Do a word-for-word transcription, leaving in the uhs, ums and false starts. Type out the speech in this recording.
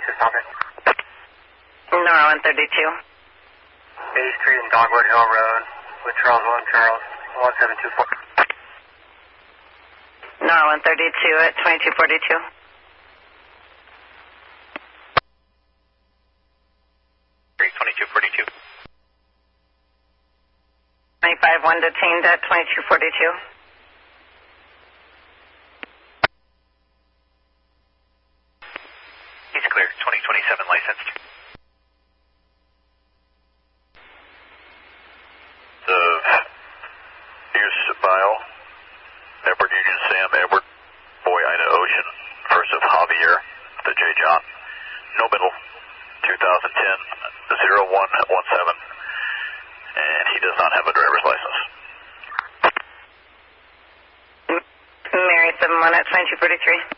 Nora one thirty-two. eighth Street and Dogwood Hill Road with Charles William Charles, one seven two four. Nora one thirty-two at twenty-two forty-two. twenty-two forty-two. twenty-five one detained at twenty-two forty-two. He's clear, twenty twenty-seven licensed. The use Bio, Edward Union Sam, Edward, Boy Ida Ocean, first of Javier, the J John, no middle, two thousand ten, zero one one seven, and he does not have a driver's license. Mary seven one at twenty-two forty-three.